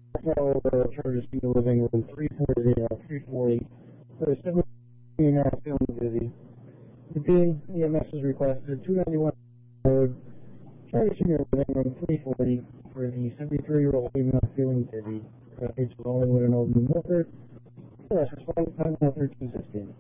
Follow the Charter Senior Living Room 340, for 17 hours feeling dizzy. The being EMS is requested 291 road, Charter Senior Living Room 340 for the 73-year-old female feeling dizzy. Patients only with an old New Milford. Yes, responding time now 13:16.